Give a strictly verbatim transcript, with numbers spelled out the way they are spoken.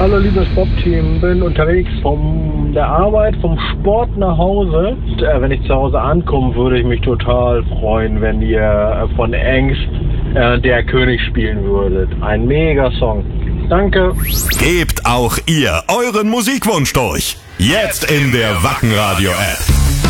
Hallo liebes Bob-Team, bin unterwegs von der Arbeit, vom Sport nach Hause. Und, äh, wenn ich zu Hause ankomme, würde ich mich total freuen, wenn ihr äh, von Angst äh, Der König spielen würdet. Ein mega Song. Danke. Gebt auch ihr euren Musikwunsch durch. Jetzt in der Wacken Radio App.